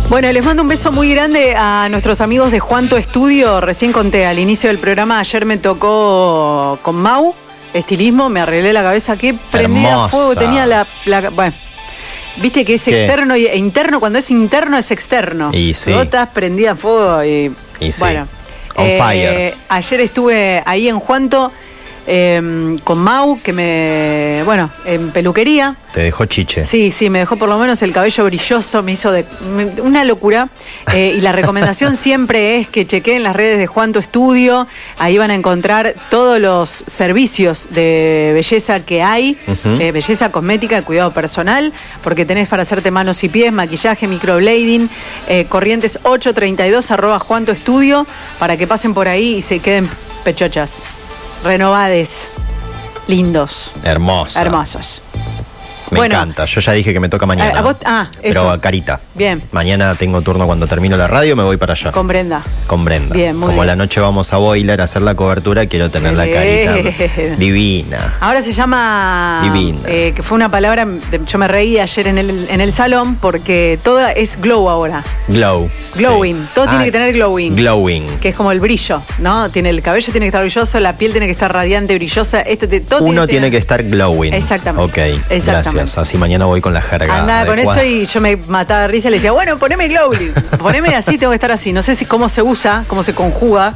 Bueno, les mando un beso muy grande a nuestros amigos de Juanto Estudio. Recién conté al inicio del programa, ayer me tocó con Mau, estilismo, me arreglé la cabeza, que prendía fuego, tenía la bueno, viste que es externo e interno, cuando es interno es externo. Y sí. Gotas, prendía fuego y sí. Bueno, on fire. Ayer estuve ahí en Juanto con Mau, que en peluquería. Te dejó chiche. Sí, me dejó por lo menos el cabello brilloso, me hizo una locura. Y la recomendación siempre es que chequeen las redes de Juanto Estudio. Ahí van a encontrar todos los servicios de belleza que hay, belleza cosmética, cuidado personal, porque tenés para hacerte manos y pies, maquillaje, microblading, Corrientes 832 @Juanto Estudio, para que pasen por ahí y se queden pechochas. Renovades, lindos. Hermosos. Me encanta. Yo ya dije que me toca mañana. ¿A vos? Pero a Carita. Bien. Mañana tengo turno cuando termino la radio, me voy para allá. Con Brenda. Bien, muy Como bien. A la noche vamos a Boiler a hacer la cobertura, quiero tener la Carita divina. Ahora se llama... Divina. Que fue una palabra, yo me reí ayer en el salón, porque todo es glow ahora. Glowing. Sí. Todo tiene que tener glowing. Que es como el brillo, ¿no? El cabello tiene que estar brilloso, la piel tiene que estar radiante, brillosa. Todo Uno tiene que estar glowing. Exactamente. Ok, gracias. Así mañana voy con la jerga. Andaba con eso y yo me mataba de risa y le decía, bueno, poneme glowing. Poneme así, tengo que estar así. No sé cómo se usa, cómo se conjuga.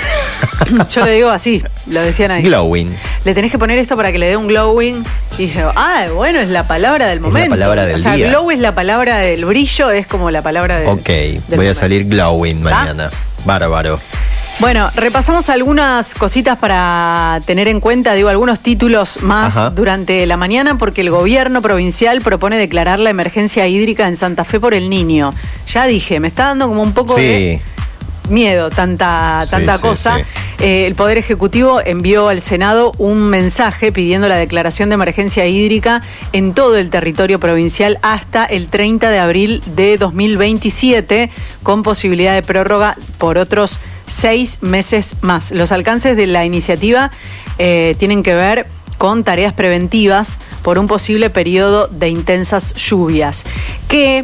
Yo le digo así, lo decían ahí. Glowing. Le tenés que poner esto para que le dé un glowing. Y dice, bueno, es la palabra del momento. Es la palabra del día. Glow es la palabra del brillo, es como la palabra del voy momento. A salir glowing mañana. Bárbaro. Bueno, repasamos algunas cositas para tener en cuenta, algunos títulos más durante la mañana, porque el gobierno provincial propone declarar la emergencia hídrica en Santa Fe por el Niño. Ya dije, me está dando como un poco de miedo tanta cosa. Sí. El Poder Ejecutivo envió al Senado un mensaje pidiendo la declaración de emergencia hídrica en todo el territorio provincial hasta el 30 de abril de 2027, con posibilidad de prórroga por otros 6 meses más. Los alcances de la iniciativa tienen que ver con tareas preventivas por un posible periodo de intensas lluvias. Que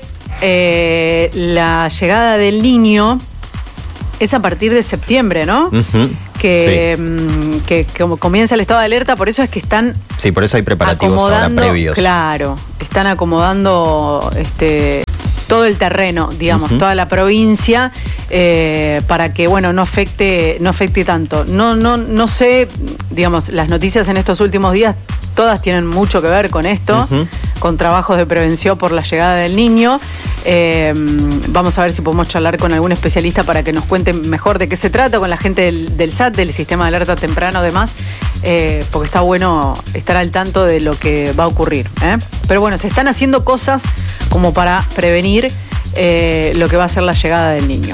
la llegada del Niño es a partir de septiembre, ¿no? Que como comienza el estado de alerta, por eso es que están... Sí, por eso hay preparativos ahora previos. Claro, están acomodando todo el terreno, digamos, toda la provincia, para que, no afecte tanto. No sé, digamos, las noticias en estos últimos días todas tienen mucho que ver con esto, con trabajos de prevención por la llegada del Niño. Vamos a ver si podemos charlar con algún especialista para que nos cuente mejor de qué se trata, con la gente del SAT, del Sistema de Alerta Temprano, además, porque está bueno estar al tanto de lo que va a ocurrir. Pero bueno, se están haciendo cosas como para prevenir lo que va a ser la llegada del Niño.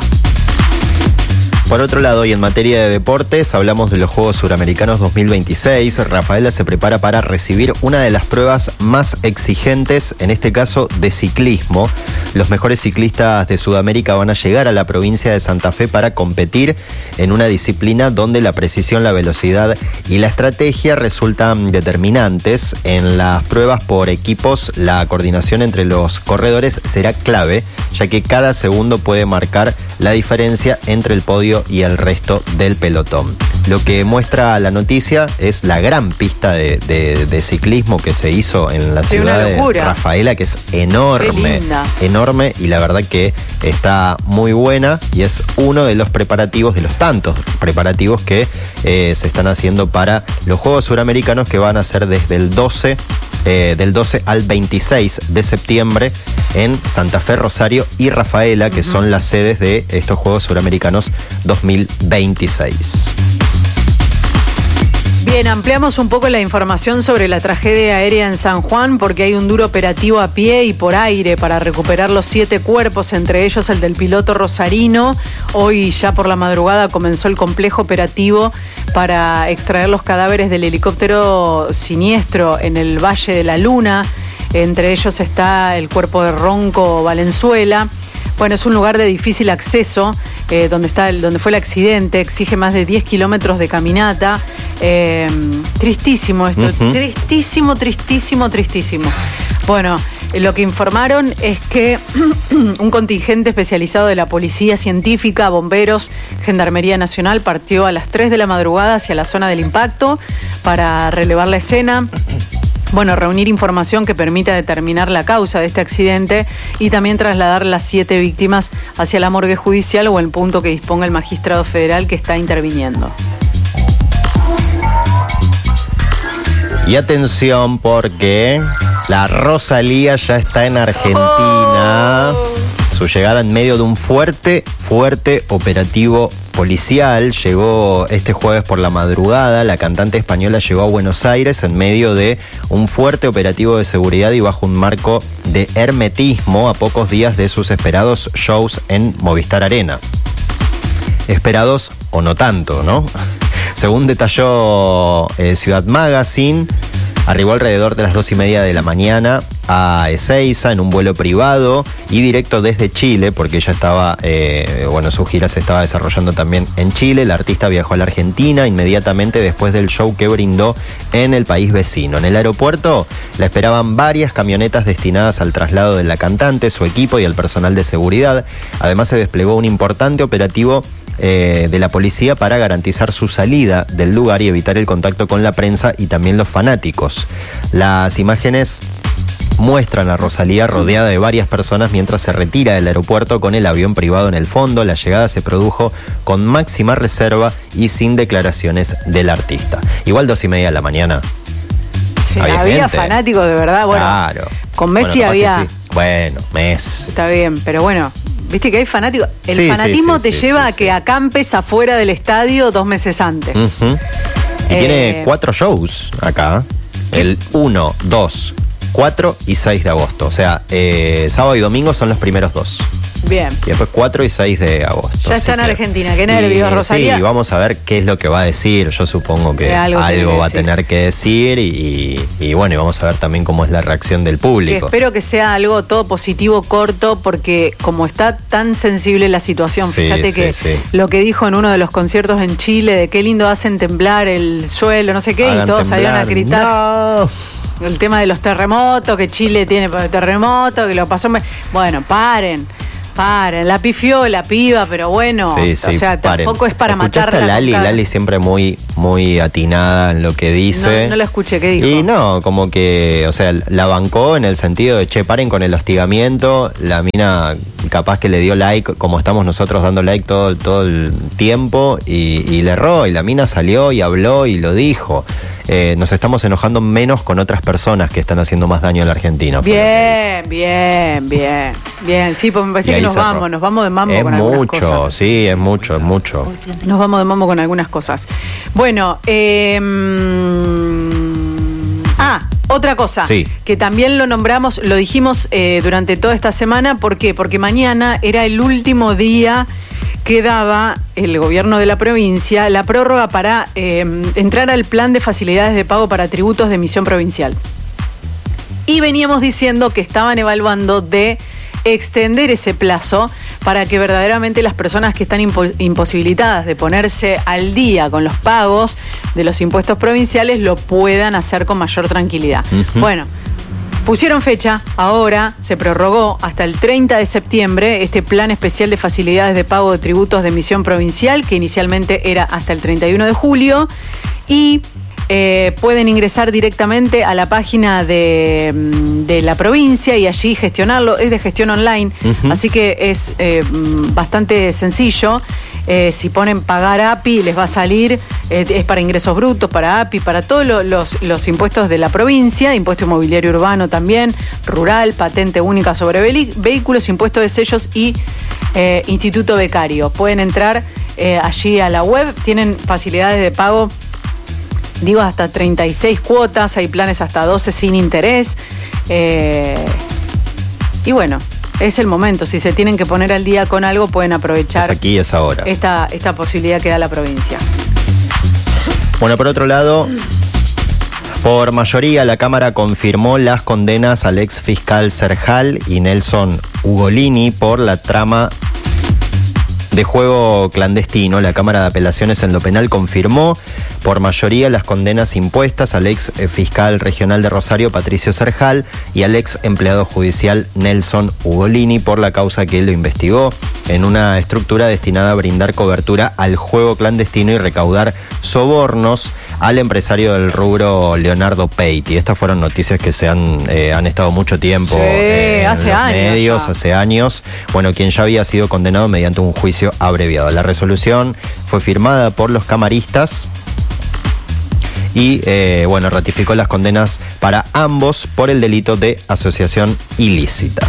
Por otro lado, y en materia de deportes, hablamos de los Juegos Suramericanos 2026. Rafaela se prepara para recibir una de las pruebas más exigentes, en este caso de ciclismo. Los mejores ciclistas de Sudamérica van a llegar a la provincia de Santa Fe para competir en una disciplina donde la precisión, la velocidad y la estrategia resultan determinantes. En las pruebas por equipos, la coordinación entre los corredores será clave, ya que cada segundo puede marcar la diferencia entre el podio y el resto del pelotón. Lo que muestra la noticia es la gran pista de ciclismo que se hizo en la ciudad de Rafaela, que es enorme, y la verdad que está muy buena y es uno de los preparativos, de los tantos preparativos que se están haciendo para los Juegos Suramericanos, que van a ser desde el 12 al 26 de septiembre en Santa Fe, Rosario y Rafaela, que son las sedes de estos Juegos Suramericanos 2026. Bien, ampliamos un poco la información sobre la tragedia aérea en San Juan, porque hay un duro operativo a pie y por aire para recuperar los 7 cuerpos, entre ellos el del piloto rosarino. Hoy ya por la madrugada comenzó el complejo operativo para extraer los cadáveres del helicóptero siniestro en el Valle de la Luna. Entre ellos está el cuerpo de Ronco Valenzuela. Bueno, es un lugar de difícil acceso, donde fue el accidente, exige más de 10 kilómetros de caminata. Tristísimo esto, tristísimo. Bueno, Lo que informaron es que un contingente especializado de la Policía Científica, Bomberos, Gendarmería Nacional partió a las 3 de la madrugada hacia la zona del impacto para relevar la escena. Bueno, reunir información que permita determinar la causa de este accidente y también trasladar las 7 víctimas hacia la morgue judicial o el punto que disponga el magistrado federal que está interviniendo. Y atención porque la Rosalía ya está en Argentina. Su llegada en medio de un fuerte operativo policial. Llegó este jueves por la madrugada. La cantante española llegó a Buenos Aires en medio de un fuerte operativo de seguridad y bajo un marco de hermetismo a pocos días de sus esperados shows en Movistar Arena. Esperados o no tanto, ¿no? Según detalló Ciudad Magazine, arribó alrededor de las 2:30 de la mañana a Ezeiza en un vuelo privado y directo desde Chile, porque ella estaba, su gira se estaba desarrollando también en Chile. La artista viajó a la Argentina inmediatamente después del show que brindó en el país vecino. En el aeropuerto la esperaban varias camionetas destinadas al traslado de la cantante, su equipo y el personal de seguridad. Además se desplegó un importante operativo de la policía para garantizar su salida del lugar y evitar el contacto con la prensa y también los fanáticos. Las imágenes muestran a Rosalía rodeada de varias personas mientras se retira del aeropuerto con el avión privado en el fondo. La llegada se produjo con máxima reserva y sin declaraciones del artista. Igual 2:30 de la mañana. Sí, había fanáticos de verdad, bueno. Claro. Con Messi había. Sí. Bueno, Messi. Está bien, pero bueno. Viste que hay fanáticos. El fanatismo te lleva a que acampes afuera del estadio 2 meses antes. Uh-huh. Y tiene 4 shows acá. El 1, 2, 4 y 6 de agosto. O sea, sábado y domingo son los primeros 2. Bien. Y después 4 y 6 de agosto. Ya está en Argentina, qué nervios, Rosalía. Sí, vamos a ver qué es lo que va a decir. Yo supongo que algo va a tener que decir y bueno, y vamos a ver también cómo es la reacción del público. Que espero que sea algo todo positivo, corto, porque como está tan sensible la situación, fíjate que lo que dijo en uno de los conciertos en Chile, de qué lindo hacen temblar el suelo, no sé qué, y todos salieron a gritar. No. El tema de los terremotos, que Chile tiene terremotos, que lo pasó. Bueno, paren, la pifió la piba, pero bueno, o sea, tampoco es para matarla. Lali siempre muy atinada en lo que dice. No la escuché, ¿qué dijo? Y no, como que, o sea, la bancó en el sentido de, paren con el hostigamiento. La mina capaz que le dio like, como estamos nosotros dando like todo el tiempo, y le erró, y la mina salió y habló y lo dijo. Nos estamos enojando menos con otras personas que están haciendo más daño a la Argentina. Bien. Sí, pues me parece que nos vamos de mambo con algunas cosas. Es mucho, sí, es mucho. Nos vamos de mambo con algunas cosas. Bueno, otra cosa, que también lo nombramos, lo dijimos durante toda esta semana. ¿Por qué? Porque mañana era el último día que daba el gobierno de la provincia la prórroga para entrar al plan de facilidades de pago para tributos de emisión provincial. Y veníamos diciendo que estaban evaluando de extender ese plazo para que verdaderamente las personas que están imposibilitadas de ponerse al día con los pagos de los impuestos provinciales lo puedan hacer con mayor tranquilidad. Uh-huh. Bueno, pusieron fecha, ahora se prorrogó hasta el 30 de septiembre este plan especial de facilidades de pago de tributos de emisión provincial, que inicialmente era hasta el 31 de julio, y pueden ingresar directamente a la página de la provincia y allí gestionarlo. Es de gestión online, así que es bastante sencillo. Si ponen pagar API, les va a salir, es para ingresos brutos, para API, para todos los impuestos de la provincia, impuesto inmobiliario urbano también, rural, patente única sobre vehículos, impuesto de sellos y instituto becario. Pueden entrar allí a la web, tienen facilidades de pago, digo, hasta 36 cuotas, hay planes hasta 12 sin interés. Y bueno, es el momento. Si se tienen que poner al día con algo, pueden aprovechar. Es aquí, es ahora. Esta posibilidad que da la provincia. Bueno, por otro lado, por mayoría la Cámara confirmó las condenas al ex fiscal Serjal y Nelson Ugolini por la trama de juego clandestino. La Cámara de Apelaciones en lo penal confirmó por mayoría las condenas impuestas al ex fiscal regional de Rosario, Patricio Serjal, y al ex empleado judicial Nelson Ugolini por la causa que él lo investigó en una estructura destinada a brindar cobertura al juego clandestino y recaudar sobornos al empresario del rubro Leonardo Peiti. Estas fueron noticias que se han estado mucho tiempo en los medios, hace años. Bueno, quien ya había sido condenado mediante un juicio abreviado. La resolución fue firmada por los camaristas y ratificó las condenas para ambos por el delito de asociación ilícita.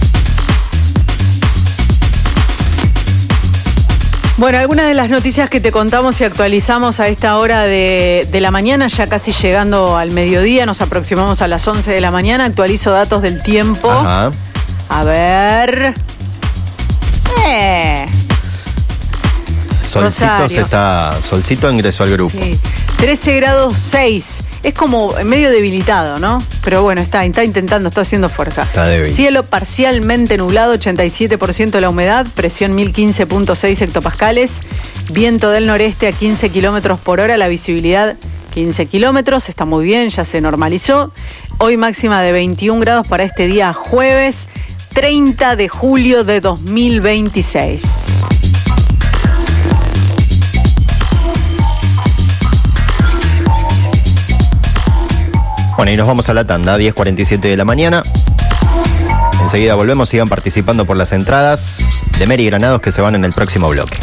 Bueno, algunas de las noticias que te contamos y actualizamos a esta hora de la mañana, ya casi llegando al mediodía, nos aproximamos a las 11 de la mañana, actualizo datos del tiempo. Ajá. A ver. Solcito ingresó al grupo. Sí. 13 grados 6. Es como medio debilitado, ¿no? Pero bueno, está intentando, está haciendo fuerza. Está débil. Cielo parcialmente nublado, 87% de la humedad, presión 1015.6 hectopascales, viento del noreste a 15 kilómetros por hora, la visibilidad 15 kilómetros, está muy bien, ya se normalizó. Hoy máxima de 21 grados para este día jueves, 30 de julio de 2026. Bueno, y nos vamos a la tanda, 10:47 de la mañana. Enseguida volvemos, sigan participando por las entradas de Mary Granados que se van en el próximo bloque.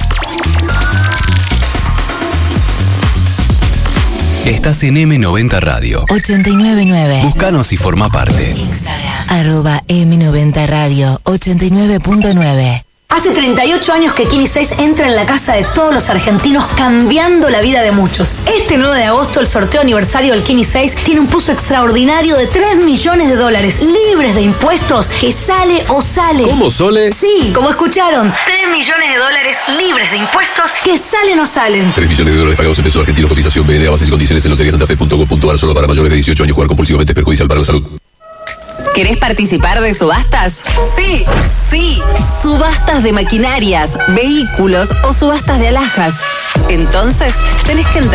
Estás en M90 Radio 899. Búscanos y forma parte. Instagram @M90 Radio 89.9. Hace 38 años que Kini 6 entra en la casa de todos los argentinos, cambiando la vida de muchos. Este 9 de agosto, el sorteo aniversario del Kini 6 tiene un puzo extraordinario de $3 millones, libres de impuestos, que sale o sale. ¿Cómo, Sole? Sí, como escucharon, $3 millones, libres de impuestos, que salen o salen. $3 millones pagados en pesos argentinos, cotización BNA, bases y condiciones en loteriasantafe.com.ar, solo para mayores de 18 años. Jugar compulsivamente es perjudicial para la salud. ¿Querés participar de subastas? Sí. Subastas de maquinarias, vehículos o subastas de alhajas. Entonces, tenés que entrar